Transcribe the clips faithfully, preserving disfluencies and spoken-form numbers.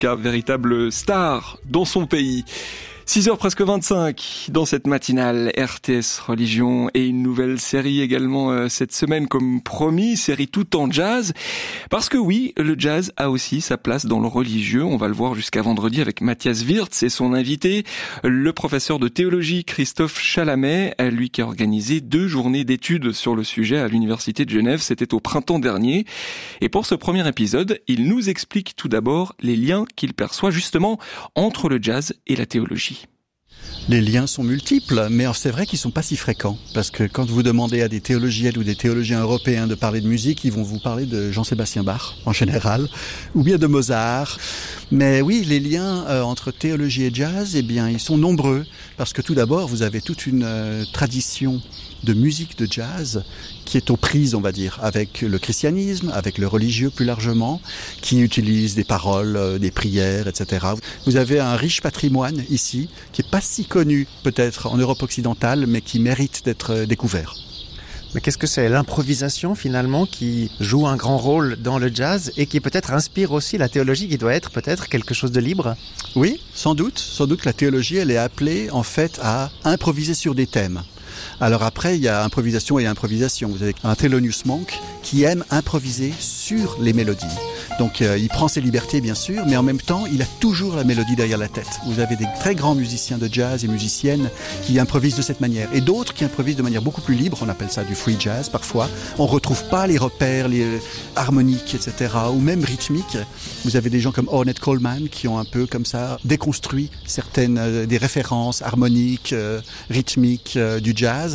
car véritable star dans son pays. six heures presque vingt-cinq dans cette matinale R T S Religion et une nouvelle série également euh, cette semaine comme promis, série tout en jazz. Parce que oui, le jazz a aussi sa place dans le religieux. On va le voir jusqu'à vendredi avec Matthias Wirtz et son invité, le professeur de théologie Christophe Chalamet, lui qui a organisé deux journées d'études sur le sujet à l'Université de Genève. C'était au printemps dernier. Et pour ce premier épisode, il nous explique tout d'abord les liens qu'il perçoit justement entre le jazz et la théologie. Les liens sont multiples, mais c'est vrai qu'ils sont pas si fréquents. Parce que quand vous demandez à des théologiennes ou des théologiens européens de parler de musique, ils vont vous parler de Jean-Sébastien Bach, en général, ou bien de Mozart. Mais oui, les liens euh, entre théologie et jazz, eh bien, ils sont nombreux. Parce que tout d'abord, vous avez toute une euh, tradition de musique de jazz qui est aux prises, on va dire, avec le christianisme, avec le religieux plus largement, qui utilise des paroles, euh, des prières, et cetera. Vous avez un riche patrimoine ici, qui est pas si connu peut-être en Europe occidentale, mais qui mérite d'être euh, découvert. Mais qu'est-ce que c'est l'inimprovisation finalement qui joue un grand rôle dans le jazz et qui peut-être inspire aussi la théologie qui doit être peut-être quelque chose de libre? Oui, sans doute. Sans doute que la théologie, elle est appelée en fait à improviser sur des thèmes. Alors après, il y a improvisation et improvisation. Vous avez un Thelonious Monk qui aime improviser sur les mélodies. Donc euh, il prend ses libertés bien sûr, mais en même temps, il a toujours la mélodie derrière la tête. Vous avez des très grands musiciens de jazz et musiciennes qui improvisent de cette manière. Et d'autres qui improvisent de manière beaucoup plus libre, on appelle ça du free jazz parfois. On retrouve pas les repères, les euh, harmoniques, et cetera, ou même rythmiques. Vous avez des gens comme Ornette Coleman qui ont un peu comme ça déconstruit certaines euh, des références harmoniques, euh, rythmiques euh, du jazz.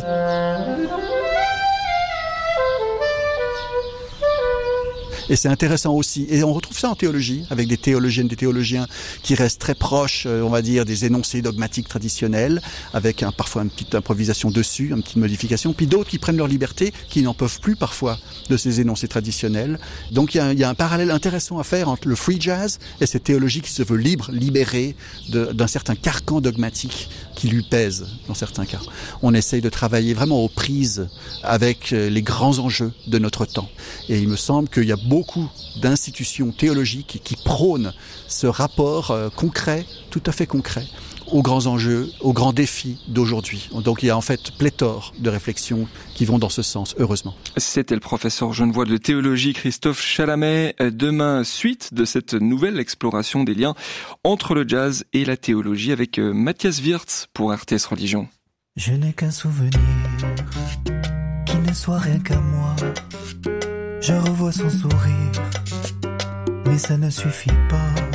Et c'est intéressant aussi. Et on retrouve ça en théologie, avec des théologiennes, des théologiens qui restent très proches, on va dire, des énoncés dogmatiques traditionnels, avec un, parfois une petite improvisation dessus, une petite modification. Puis d'autres qui prennent leur liberté, qui n'en peuvent plus parfois de ces énoncés traditionnels. Donc il y a, il y a un parallèle intéressant à faire entre le free jazz et cette théologie qui se veut libre, libérée de, d'un certain carcan dogmatique qui lui pèse dans certains cas. On essaye de travailler vraiment aux prises avec les grands enjeux de notre temps. Et il me semble qu'il y a beaucoup d'institutions théologiques qui prônent ce rapport euh, concret, tout à fait concret, aux grands enjeux, aux grands défis d'aujourd'hui. Donc il y a en fait pléthore de réflexions qui vont dans ce sens, heureusement. C'était le professeur genevois de théologie Christophe Chalamet. Demain, suite de cette nouvelle exploration des liens entre le jazz et la théologie avec Matthias Wirtz pour R T S Religion. Je n'ai qu'un souvenir qui ne soit rien qu'à moi. Je revois son sourire, mais ça ne suffit pas.